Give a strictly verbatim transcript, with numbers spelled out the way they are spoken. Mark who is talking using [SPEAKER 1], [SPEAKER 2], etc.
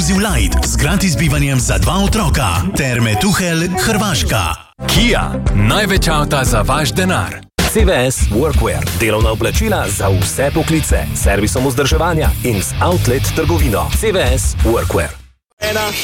[SPEAKER 1] Inclusive Light z gratis bivanjem za dva otroka. Terme Tuhelj, Hrvaška.
[SPEAKER 2] Kia, največ avta za vaš denar.
[SPEAKER 3] C V S Workwear, delovna oblačila za vse poklice, servisom vzdrževanja in z outlet trgovino. C V S Workwear.